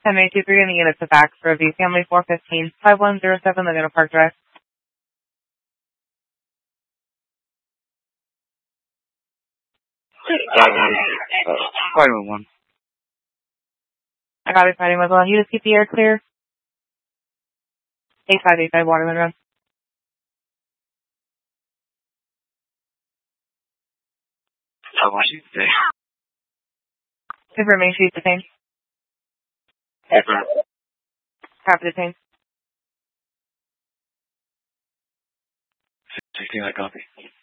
10-823 in the units of fax for the family 415-5107 Laguna Park Drive. Fighting with one. I got it, fighting with one. You just keep the air clear. 8585 Waterman Road. I want you to say. Confirming she's detained. Copy detained. 16, I copy.